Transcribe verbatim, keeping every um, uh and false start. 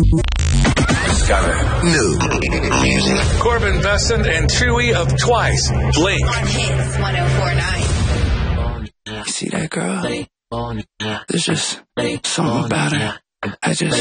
Discover new music. Corbin Bessant and Chewy of Twice. Blink. On Hits one oh four point nine. You see that girl? There's just something about her. I just